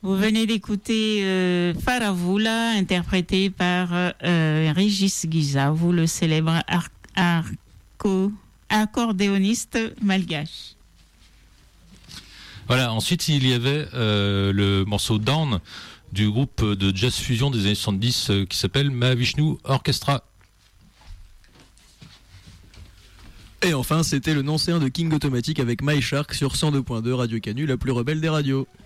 Vous venez d'écouter Faravula, interprété par Régis Guizavou, le célèbre accordéoniste malgache. Voilà, ensuite il y avait le morceau Down du groupe de jazz fusion des années 70 qui s'appelle Mahavishnu Orchestra. Et enfin, c'était le non-séant de King Automatic avec My Shark sur 102.2 Radio Canu, la plus rebelle des radios.